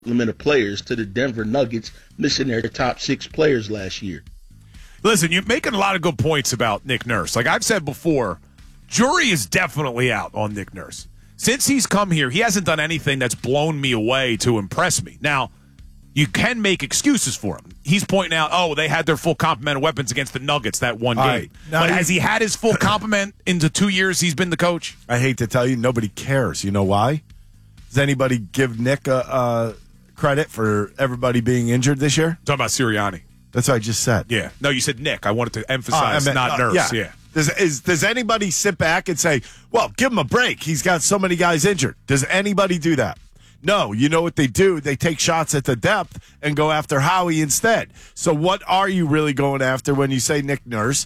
of players to the Denver Nuggets, missing their top 6 players last year. Listen, you're making a lot of good points about Nick Nurse. Like I've said before, jury is definitely out on Nick Nurse. Since he's come here, he hasn't done anything that's blown me away to impress me. Now, you can make excuses for him. He's pointing out, they had their full complement of weapons against the Nuggets that one game. Right. Now, but has he had his full complement in the 2 years he's been the coach? I hate to tell you, nobody cares. You know why? Does anybody give Nick credit for everybody being injured this year? Talking about Sirianni. That's what I just said. Yeah. No, you said Nick. I wanted to emphasize not Nurse. Yeah. Does anybody sit back and say, well, give him a break. He's got so many guys injured. Does anybody do that? No. You know what they do? They take shots at the depth and go after Howie instead. So what are you really going after when you say Nick Nurse?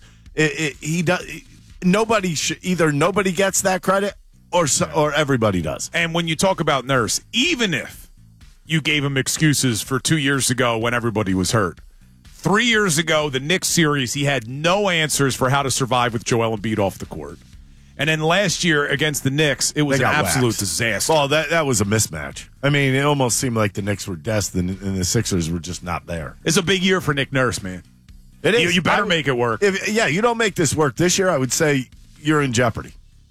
Nobody gets that credit or everybody does. And when you talk about Nurse, even if you gave him excuses for 2 years ago when everybody was hurt, 3 years ago, the Knicks series, he had no answers for how to survive with Joel Embiid off the court. And then last year against the Knicks, it was an absolute disaster. Well, that was a mismatch. I mean, it almost seemed like the Knicks were destined and the Sixers were just not there. It's a big year for Nick Nurse, man. It is. You better make it work. If you don't make this work this year, I would say you're in jeopardy.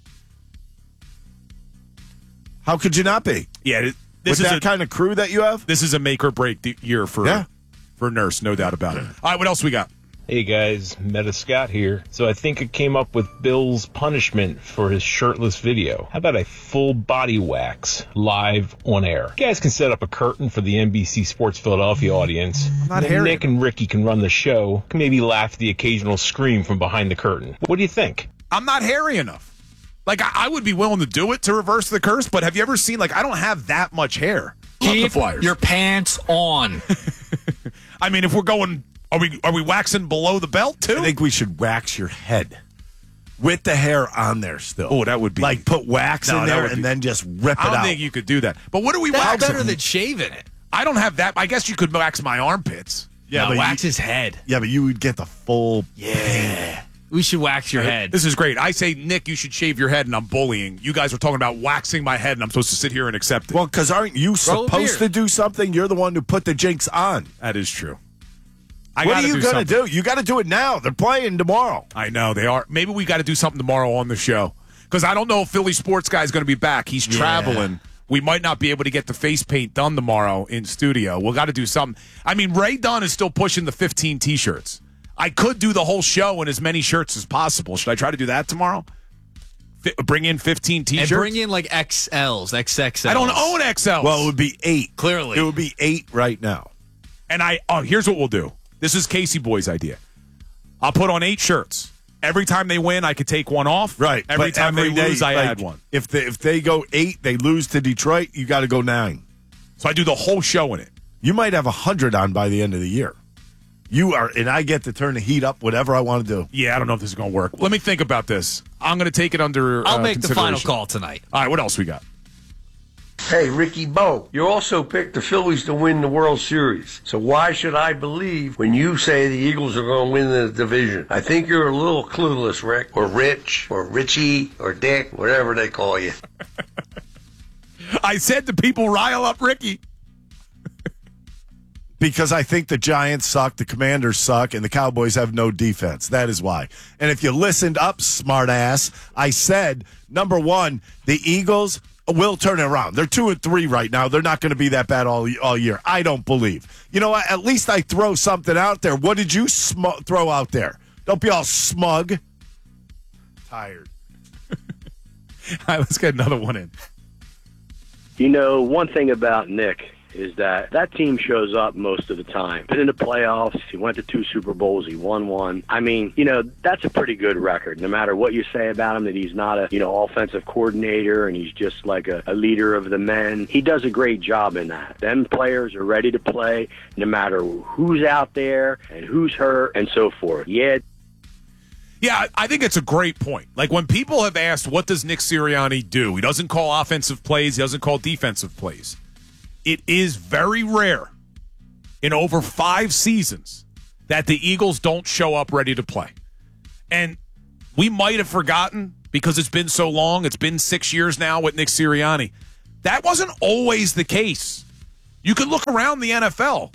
How could you not be? Yeah, this is that kind of crew that you have. This is a make or break year for Nurse, no doubt about it. All right, what else we got? Hey guys, Meta Scott here. So I think I came up with Bill's punishment for his shirtless video. How about a full body wax live on air? You guys can set up a curtain for the NBC Sports Philadelphia audience. Then Nick and Ricky can run the show, can maybe laugh at the occasional scream from behind the curtain. What do you think? I'm not hairy enough. Like, I would be willing to do it to reverse the curse, but have you ever seen, I don't have that much hair. Keep your pants on. I mean, if we're going, are we waxing below the belt, too? I think we should wax your head with the hair on there still. Oh, that would be. Put wax in there and then just rip it out. I don't think you could do that. But what are we waxing? That's better than shaving it. I don't have that. I guess you could wax my armpits. Yeah, but wax his head. Yeah, but you would get the full. Yeah. We should wax your head. This is great. I say, Nick, you should shave your head, and I'm bullying. You guys are talking about waxing my head, and I'm supposed to sit here and accept it. Well, because aren't you supposed to do something? You're the one who put the jinx on. That is true. What are you going to do? You got to do it now. They're playing tomorrow. I know they are. Maybe we got to do something tomorrow on the show because I don't know if Philly Sports Guy is going to be back. He's traveling. We might not be able to get the face paint done tomorrow in studio. We'll got to do something. I mean, Ray Dunn is still pushing the 15 T-shirts. I could do the whole show in as many shirts as possible. Should I try to do that tomorrow? Bring in 15 T-shirts? And bring in XLs, XXLs. I don't own XLs. Well, it would be 8. Clearly. It would be 8 right now. And here's what we'll do. This is Casey Boy's idea. I'll put on 8 shirts. Every time they win, I could take one off. Right. Every time they lose, I add one. If they go 8, they lose to Detroit, you got to go 9. So I do the whole show in it. You might have 100 on by the end of the year. And I get to turn the heat up, whatever I want to do. Yeah, I don't know if this is going to work. Let me think about this. I'm going to take it under I'll make the final call tonight. All right, what else we got? Hey, Ricky Bo, you also picked the Phillies to win the World Series. So why should I believe when you say the Eagles are going to win the division? I think you're a little clueless, Rick, or Rich, or Richie, or Dick, whatever they call you. I said the people rile up Ricky. Because I think the Giants suck, the Commanders suck, and the Cowboys have no defense. That is why. And if you listened up, smart ass, I said, number one, the Eagles will turn it around. They're 2-3 right now. They're not going to be that bad all year. I don't believe. You know what? At least I throw something out there. What did you throw out there? Don't be all smug. Tired. All right, let's get another one in. You know, one thing about Nick is that team shows up most of the time. Been in the playoffs. He went to 2 Super Bowls. He won 1. I mean, that's a pretty good record. No matter what you say about him, that he's not a, offensive coordinator and he's just like a leader of the men. He does a great job in that. Them players are ready to play no matter who's out there and who's hurt and so forth. Yeah, I think it's a great point. Like when people have asked, what does Nick Sirianni do? He doesn't call offensive plays. He doesn't call defensive plays. It is very rare in over 5 seasons that the Eagles don't show up ready to play. And we might have forgotten because it's been so long. It's been 6 years now with Nick Sirianni. That wasn't always the case. You could look around the NFL.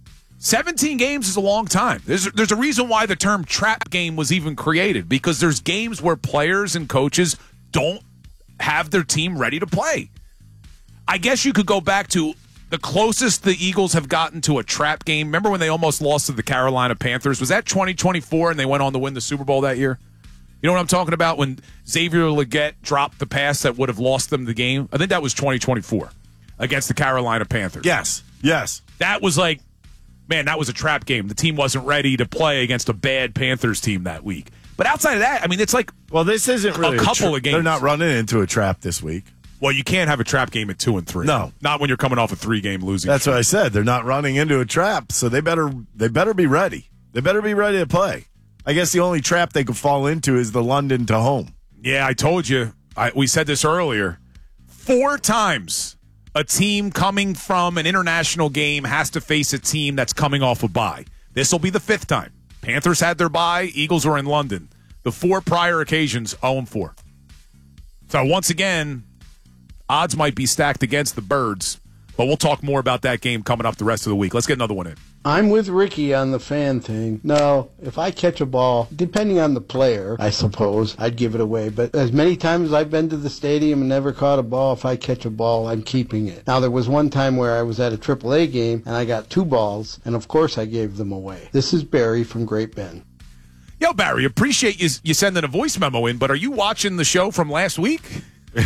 17 games is a long time. There's a reason why the term trap game was even created, because there's games where players and coaches don't have their team ready to play. I guess you could go back to the closest the Eagles have gotten to a trap game. Remember when they almost lost to the Carolina Panthers? Was that 2024 and they went on to win the Super Bowl that year? You know what I'm talking about? When Xavier Legette dropped the pass that would have lost them the game? I think that was 2024 against the Carolina Panthers. Yes. That was like, man, that was a trap game. The team wasn't ready to play against a bad Panthers team that week. But outside of that, I mean, it's like, well, this isn't really a couple of games. They're not running into a trap this week. Well, you can't have a trap game at 2-3. No, not when you're coming off a 3-game losing. That's what I said. They're not running into a trap, so they better be ready. They better be ready to play. I guess the only trap they could fall into is the London to home. Yeah, I told you. We said this earlier. 4 times a team coming from an international game has to face a team that's coming off a bye. This will be the 5th time. Panthers had their bye. Eagles were in London. The 4 prior occasions, 0-4. So once again, odds might be stacked against the Birds, but we'll talk more about that game coming up the rest of the week. Let's get another one in. I'm with Ricky on the fan thing. No, if I catch a ball, depending on the player, I suppose, I'd give it away. But as many times as I've been to the stadium and never caught a ball, if I catch a ball, I'm keeping it. Now, there was one time where I was at a AAA game, and I got 2 balls, and of course I gave them away. This is Barry from Great Bend. Yo, Barry, appreciate you sending a voice memo in, but are you watching the show from last week?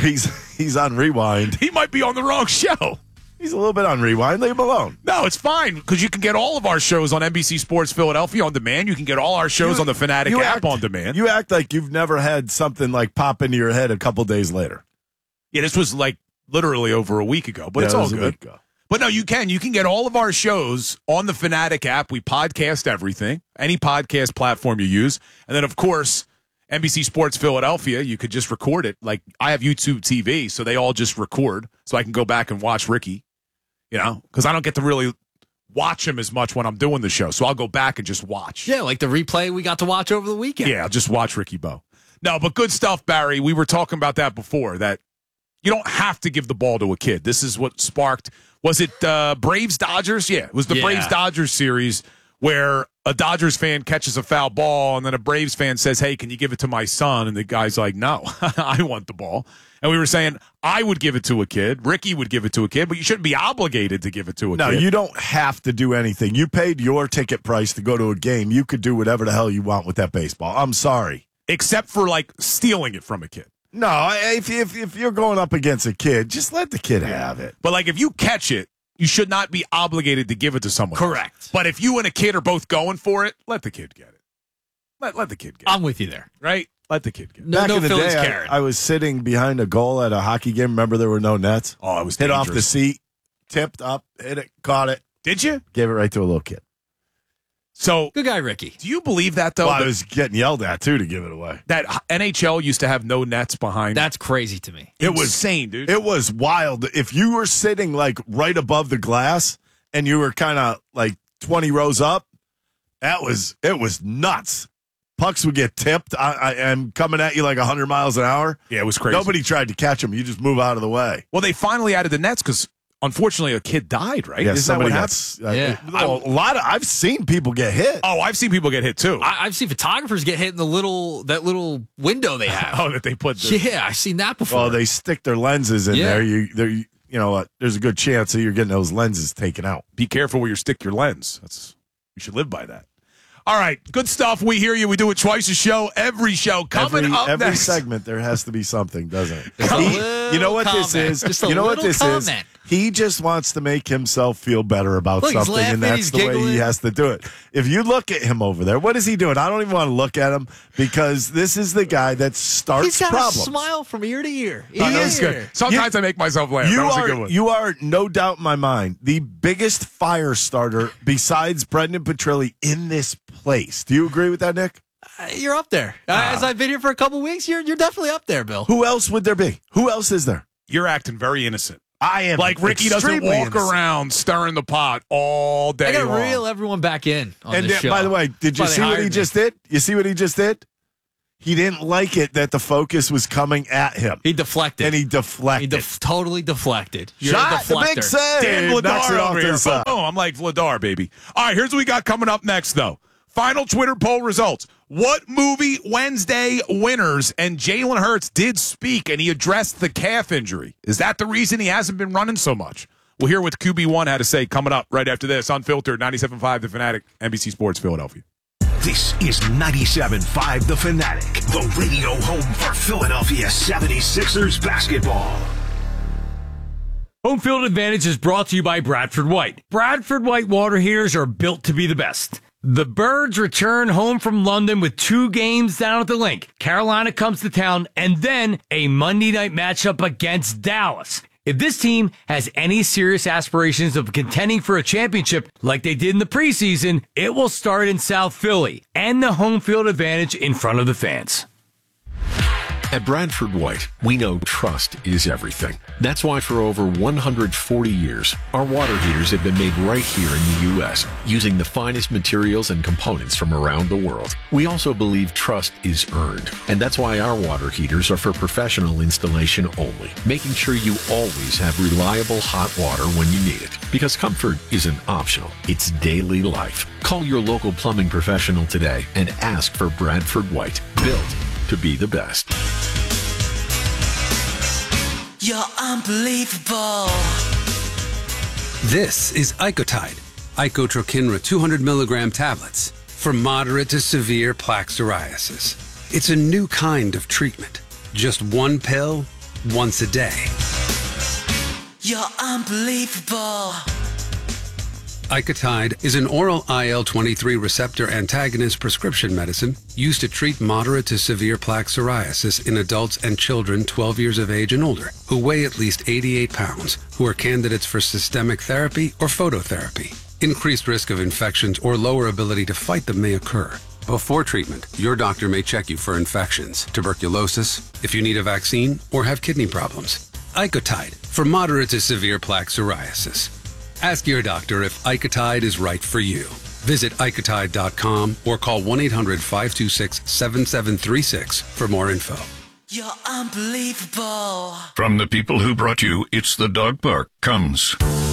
He's on rewind. He might be on the wrong show. He's a little bit on rewind. Leave him alone. No, it's fine, because you can get all of our shows on NBC Sports Philadelphia on demand. You can get all our shows on the Fanatic app on demand. You act like you've never had something like pop into your head a couple days later. Yeah, this was like literally over a week ago, but it's all good. But no, you can get all of our shows on the Fanatic app. We podcast everything, any podcast platform you use. And then, of course, NBC Sports Philadelphia, you could just record it. Like, I have YouTube TV, so they all just record, so I can go back and watch Ricky. You know, because I don't get to really watch him as much when I'm doing the show. So I'll go back and just watch. Yeah, like the replay we got to watch over the weekend. Yeah, I'll just watch Ricky Bo. No, but good stuff, Barry. We were talking about that before, that you don't have to give the ball to a kid. This is what sparked, was it Braves-Dodgers? Yeah, it was the Braves-Dodgers series where a Dodgers fan catches a foul ball and then a Braves fan says, hey, can you give it to my son? And the guy's like, no, I want the ball. And we were saying, I would give it to a kid. Ricky would give it to a kid, but you shouldn't be obligated to give it to a kid. No, you don't have to do anything. You paid your ticket price to go to a game. You could do whatever the hell you want with that baseball. I'm sorry. Except for, like, stealing it from a kid. No, if you're going up against a kid, just let the kid have it. But, like, if you catch it, you should not be obligated to give it to someone. Correct. Else. But if you and a kid are both going for it, let the kid get it. Let the kid get it. I'm with you there. Right? Let the kid get it. Back in the Phillies day, Karen. I was sitting behind a goal at a hockey game. Remember, there were no nets. Oh, it was hit dangerous. off the seat, tipped up, hit it, caught it. Did you? Gave it right to a little kid. So good guy, Ricky. Do you believe that, though? Well, I was getting yelled at, too, to give it away. That NHL used to have no nets behind. That's crazy to me. It was insane, dude. It was wild. If you were sitting, like, right above the glass and you were kind of, like, 20 rows up, it was nuts. Pucks would get tipped. I am coming at you like 100 miles an hour. Yeah, it was crazy. Nobody tried to catch them. You just move out of the way. Well, they finally added the nets because, unfortunately, a kid died, right? Yeah, Isn't that what happened? I've seen people get hit. Oh, I've seen people get hit, too. I've seen photographers get hit in that little window they have. Oh, that they put. Yeah, I've seen that before. Well, they stick their lenses in there. You know what? There's a good chance that you're getting those lenses taken out. Be careful where you stick your lens. You should live by that. All right, good stuff. We hear you. We do it twice a show, every show. Coming up every next. segment, there has to be something, doesn't it? You know what this is? You know what this is? He just wants to make himself feel better about something, and that's the way he has to do it. If you look at him over there, what is he doing? I don't even want to look at him because this is the guy that starts He's got problems. a smile from ear to ear. He is good. Sometimes I make myself laugh. That was a good one. You are, no doubt in my mind, the biggest fire starter besides Brendan Petrilli in this place. Do you agree with that, Nick? You're up there. As I've been here for a couple weeks, you're definitely up there, Bill. Who else would there be? Who else is there? You're acting very innocent. I am. Like Ricky doesn't walk around stirring the pot all day I got to long. reel everyone back in on And this show. By the way, did you see what he just did? You see what he just did? He didn't like it that the focus was coming at him. He deflected. And he deflected. Totally deflected. You're Shot, a deflector. the big save. Dan Knocks it Vladar off over to here. the side. Oh, I'm like Vladar, baby. All right, here's what we got coming up next, though. Final Twitter poll results. What movie Wednesday winners? And Jalen Hurts did speak, and he addressed the calf injury. Is that the reason he hasn't been running so much? We'll hear what QB1 had to say coming up right after this. Unfiltered, 97.5 The Fanatic, NBC Sports Philadelphia. This is 97.5 The Fanatic, the radio home for Philadelphia 76ers basketball. Home field advantage is brought to you by Bradford White. Bradford White water heaters are built to be the best. The Birds return home from London with 2 games down at the Link. Carolina comes to town, and then a Monday night matchup against Dallas. If this team has any serious aspirations of contending for a championship like they did in the preseason, it will start in South Philly and the home field advantage in front of the fans. At Bradford White, we know trust is everything. That's why for over 140 years, our water heaters have been made right here in the U.S., using the finest materials and components from around the world. We also believe trust is earned, and that's why our water heaters are for professional installation only, making sure you always have reliable hot water when you need it. Because comfort isn't optional, it's daily life. Call your local plumbing professional today and ask for Bradford White, built to be the best. You're unbelievable. This is Icotide, Icotrokinra 200 milligram tablets for moderate to severe plaque psoriasis. It's a new kind of treatment. Just 1 pill, once a day. You're unbelievable. Icotide is an oral IL-23 receptor antagonist prescription medicine used to treat moderate to severe plaque psoriasis in adults and children 12 years of age and older who weigh at least 88 pounds, who are candidates for systemic therapy or phototherapy. Increased risk of infections or lower ability to fight them may occur. Before treatment, your doctor may check you for infections, tuberculosis, if you need a vaccine, or have kidney problems. Icotide for moderate to severe plaque psoriasis. Ask your doctor if Icotide is right for you. Visit Icotide.com or call 1-800-526-7736 for more info. You're unbelievable. From the people who brought you It's the Dog Park comes